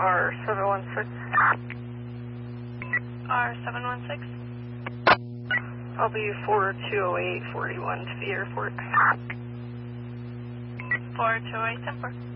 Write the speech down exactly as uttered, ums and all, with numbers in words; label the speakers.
Speaker 1: R seven one six.
Speaker 2: R seven one six.
Speaker 1: I'll be four two oh eight forty-one to the airport.
Speaker 2: four two oh eight, ten four.